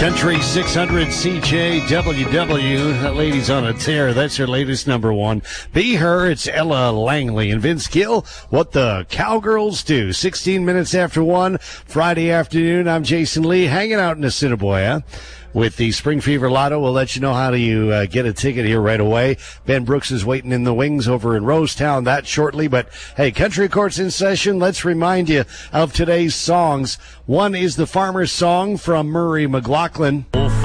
Country 600 CJWW. That lady's on a tear. That's her latest number one. Be Her. It's Ella Langley and Vince Gill. What the Cowgirls Do. 16 minutes after 1, Friday afternoon. I'm Jason Lee, hanging out in Assiniboia with the Spring Fever Lotto. We'll let you know how to get a ticket here right away. Ben Brooks is waiting in the wings over in Rosetown. That shortly. But, hey, Country Court's in session. Let's remind you of today's songs. One is the Farmer's Song from Murray McLaughlin.